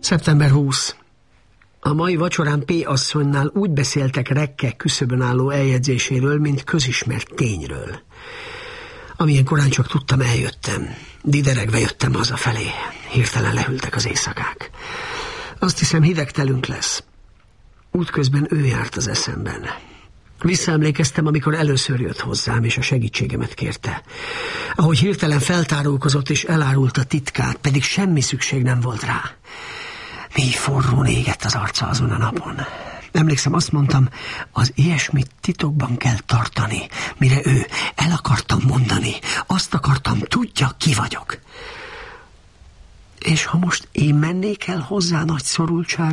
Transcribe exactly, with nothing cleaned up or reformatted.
szeptember huszadika. A mai vacsorán P. asszonynál úgy beszéltek Rekke küszöbön álló eljegyzéséről, mint közismert tényről. Amilyen korán csak tudtam, eljöttem. Dideregve jöttem hazafelé. Hirtelen lehűltek az éjszakák. Azt hiszem, hidegtelünk lesz. Útközben ő járt az eszemben. Visszaemlékeztem, amikor először jött hozzám, és a segítségemet kérte. Ahogy hirtelen feltárulkozott és elárulta titkát, pedig semmi szükség nem volt rá. Mély forrón égett az arca azon a napon. Emlékszem, azt mondtam, az ilyesmit titokban kell tartani, mire ő el akartam mondani. Azt akartam, tudja, ki vagyok. És ha most én mennék el hozzá nagy szorultság,